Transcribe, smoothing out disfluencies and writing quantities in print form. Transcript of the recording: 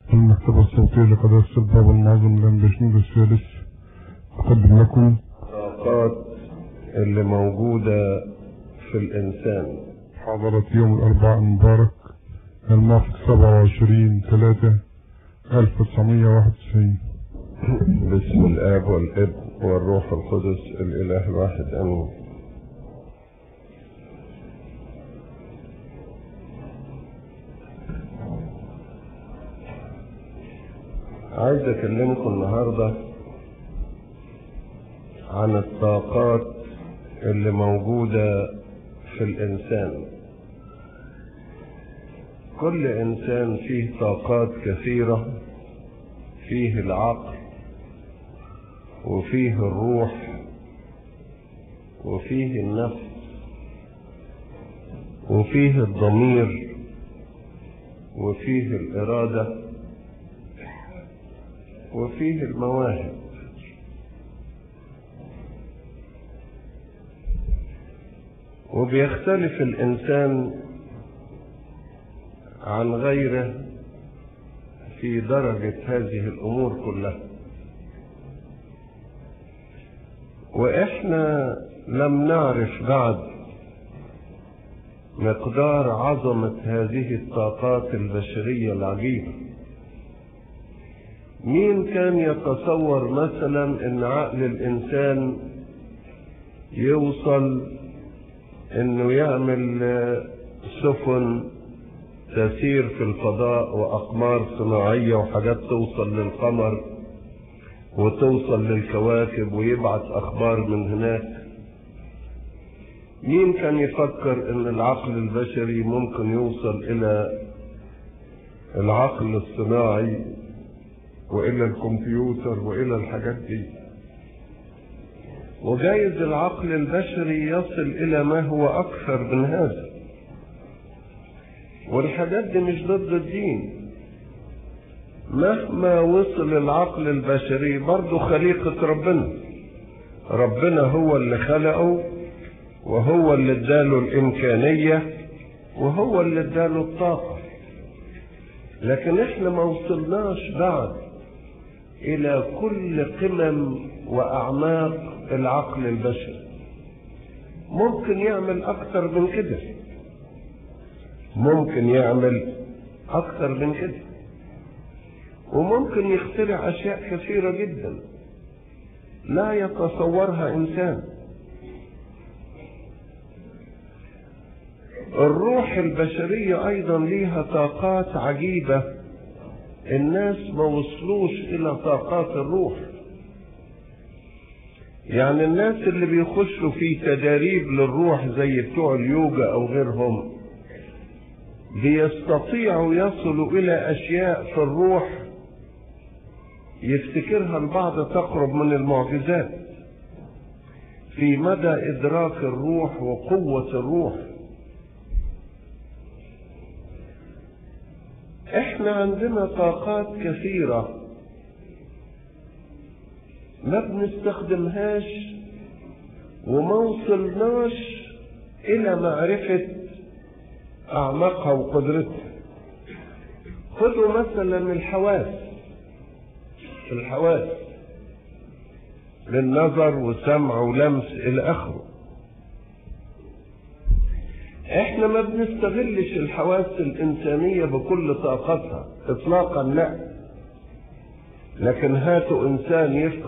المكتبة الصوتية لقداسة البابا المعظم الأنبشنود الثالث أقدم لكم الطاقات اللي موجودة في الإنسان. حضرت يوم الأربعاء المبارك الموافق 27/3/1991. باسم الآب والابن والروح القدس الإله الواحد آمين. عايز أكلمكم النهاردة عن الطاقات اللي موجودة في الإنسان. كل إنسان فيه طاقات كثيرة، فيه العقل وفيه الروح وفيه النفس وفيه الضمير وفيه الإرادة وفيه المواهب. وبيختلف الإنسان عن غيره في درجة هذه الأمور كلها، وإحنا لم نعرف بعد مقدار عظمة هذه الطاقات البشرية العجيبة. مين كان يتصور مثلا ان عقل الانسان يوصل انه يعمل سفن تسير في الفضاء واقمار صناعية وحاجات توصل للقمر وتوصل للكواكب ويبعث اخبار من هناك؟ مين كان يفكر ان العقل البشري ممكن يوصل الى العقل الصناعي وإلى الكمبيوتر وإلى الحاجات دي؟ وجايز العقل البشري يصل إلى ما هو أكثر من هذا. والحاجات دي مش ضد الدين. مهما وصل العقل البشري برضو خليقة ربنا هو اللي خلقه، وهو اللي اداله الإمكانية، وهو اللي اداله الطاقة. لكن احنا ما وصلناش بعد إلى كل قمم وأعماق العقل البشري. ممكن يعمل أكثر من كده، وممكن يخترع أشياء كثيرة جدا لا يتصورها إنسان. الروح البشرية أيضا ليها طاقات عجيبة، الناس ما وصلوش إلى طاقات الروح. يعني الناس اللي بيخشوا في تدريب للروح زي بتوع اليوجا أو غيرهم بيستطيعوا يصلوا إلى أشياء في الروح يفتكرها البعض تقرب من المعجزات في مدى إدراك الروح وقوة الروح. احنا عندنا طاقات كثيرة ما بنستخدمهاش وما وصلناش الى معرفة اعماقها وقدرتها. خذوا مثلا الحواس للنظر وسمع ولمس الى اخره. احنا ما بنستغلش الحواس الانسانية بكل طاقتها اطلاقا، لا. لكن هاتوا انسان يفقد